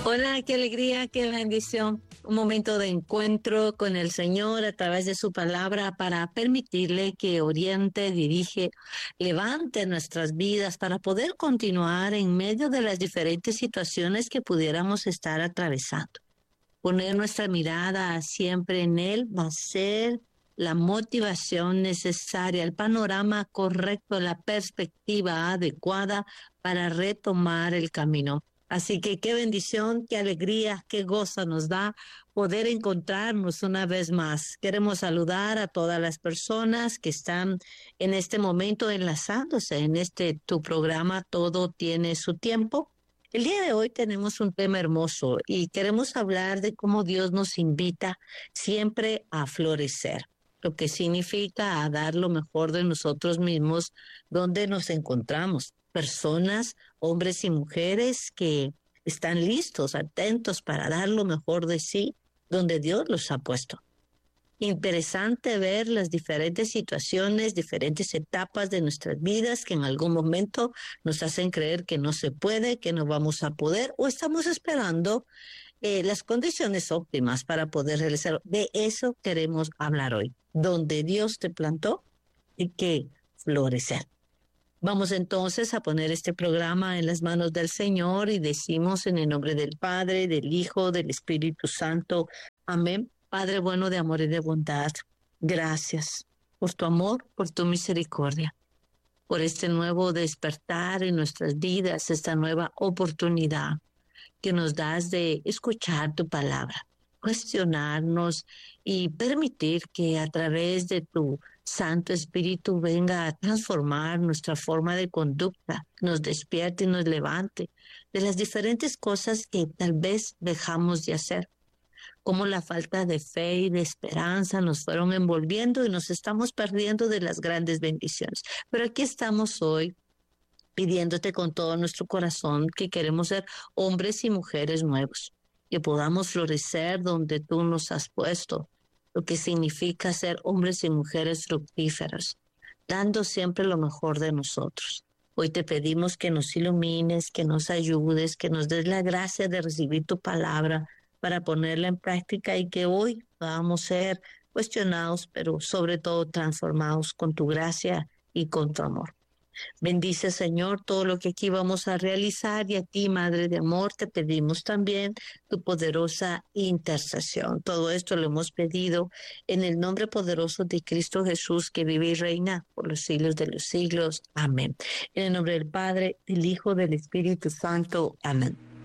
Hola, qué alegría, qué bendición. Un momento de encuentro con el Señor a través de su palabra para permitirle que oriente, dirige, levante nuestras vidas para poder continuar en medio de las diferentes situaciones que pudiéramos estar atravesando. Poner nuestra mirada siempre en Él va a ser la motivación necesaria, el panorama correcto, la perspectiva adecuada para retomar el camino. Así que qué bendición, qué alegría, qué gozo nos da poder encontrarnos una vez más. Queremos saludar a todas las personas que están en este momento enlazándose en tu programa. Todo tiene su tiempo. El día de hoy tenemos un tema hermoso y queremos hablar de cómo Dios nos invita siempre a florecer, lo que significa a dar lo mejor de nosotros mismos donde nos encontramos. Personas, hombres y mujeres que están listos, atentos para dar lo mejor de sí donde Dios los ha puesto. Interesante ver las diferentes situaciones, diferentes etapas de nuestras vidas que en algún momento nos hacen creer que no se puede, que no vamos a poder o estamos esperando las condiciones óptimas para poder realizarlo. De eso queremos hablar hoy, donde Dios te plantó y que florecer. Vamos entonces a poner este programa en las manos del Señor y decimos en el nombre del Padre, del Hijo, del Espíritu Santo. Amén. Padre bueno de amor y de bondad, gracias por tu amor, por tu misericordia, por este nuevo despertar en nuestras vidas, esta nueva oportunidad que nos das de escuchar tu palabra, cuestionarnos y permitir que a través de tu Santo Espíritu venga a transformar nuestra forma de conducta, nos despierte y nos levante de las diferentes cosas que tal vez dejamos de hacer, como la falta de fe y de esperanza nos fueron envolviendo y nos estamos perdiendo de las grandes bendiciones. Pero aquí estamos hoy pidiéndote con todo nuestro corazón que queremos ser hombres y mujeres nuevos, que podamos florecer donde tú nos has puesto, lo que significa ser hombres y mujeres fructíferos, dando siempre lo mejor de nosotros. Hoy te pedimos que nos ilumines, que nos ayudes, que nos des la gracia de recibir tu palabra para ponerla en práctica y que hoy podamos ser cuestionados, pero sobre todo transformados con tu gracia y con tu amor. Bendice, Señor, todo lo que aquí vamos a realizar y a ti, Madre de Amor, te pedimos también tu poderosa intercesión. Todo esto lo hemos pedido en el nombre poderoso de Cristo Jesús, que vive y reina por los siglos de los siglos. Amén. En el nombre del Padre, del Hijo, del Espíritu Santo. Amén.